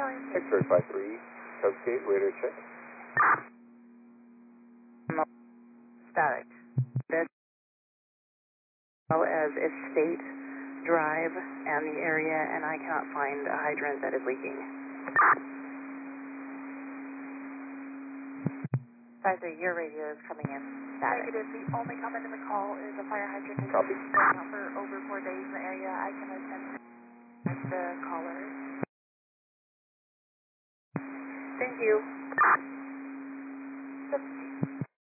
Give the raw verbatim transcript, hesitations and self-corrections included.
X-ray five three, Cascade, radar check. Static. As well as Estate Drive and the area, and I cannot find a hydrant that is leaking. five three, your radio is coming in static. Negative. The only comment in the call is a fire hydrant is Copy. going out for over four days in the area. I can attempt to contact the caller. Thank you. The